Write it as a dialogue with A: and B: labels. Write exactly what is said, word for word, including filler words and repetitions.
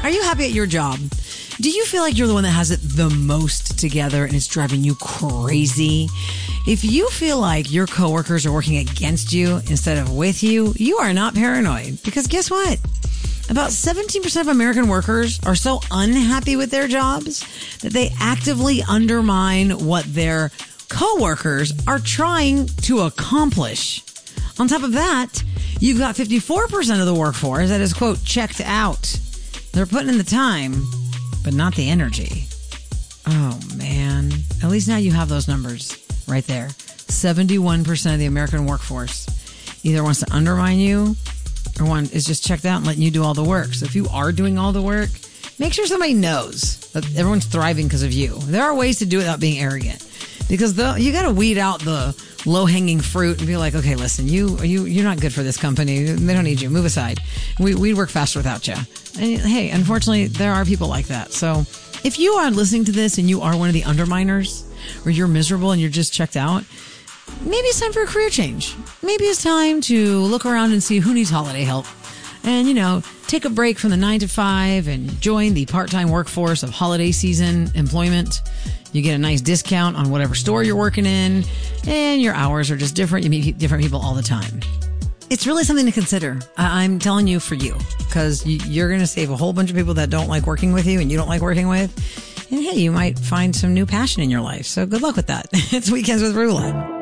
A: Are you happy at your job? Do you feel like you're the one that has it the most together and it's driving you crazy? If you feel like your coworkers are working against you instead of with you, you are not paranoid. Because guess what? About seventeen percent of American workers are so unhappy with their jobs that they actively undermine what their coworkers are trying to accomplish. On top of that, you've got fifty-four percent of the workforce that is, quote, checked out. They're putting in the time, but not the energy. Oh, man. At least now you have those numbers right there. seventy-one percent of the American workforce either wants to undermine you or one is just checked out and letting you do all the work. So if you are doing all the work, make sure somebody knows that everyone's thriving because of you. There are ways to do it without being arrogant. Because the, you got to weed out the low-hanging fruit and be like, okay, listen, you, you, you're not good for this company. They don't need you. Move aside. We, we'd work faster without you. And hey, unfortunately, there are people like that. So if you are listening to this and you are one of the underminers or you're miserable and you're just checked out, maybe it's time for a career change. Maybe it's time to look around and see who needs holiday help. And, you know, take a break from the nine to five and join the part-time workforce of holiday season employment. You get a nice discount on whatever store you're working in, and your hours are just different. You meet different people all the time. It's really something to consider. I- I'm telling you for you, because you- you're going to save a whole bunch of people that don't like working with you and you don't like working with. And hey, you might find some new passion in your life. So good luck with that. It's Weekends with Roulette.